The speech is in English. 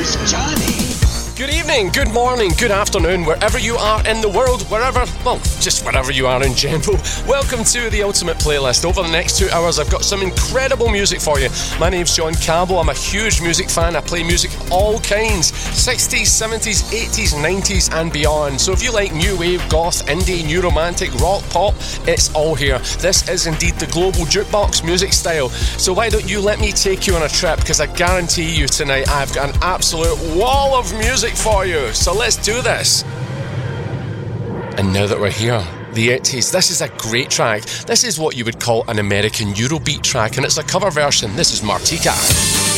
Here's Johnny. Good evening, good morning, good afternoon, wherever you are in the world, just wherever you are in general. Welcome to the Ultimate Playlist. Over the next 2 hours, I've got some incredible music for you. My name's John Campbell. I'm a huge music fan. I play music of all kinds, 60s, 70s, 80s, 90s and beyond. So if you like new wave, goth, indie, new romantic, rock, pop, it's all here. This is indeed the global jukebox music style. So why don't you let me take you on a trip, because I guarantee you tonight I've got an absolute wall of music for you. So let's do this. And now that we're here, the 80s, this is a great track. This is what you would call an American Eurobeat track, and it's a cover version. This is Martika.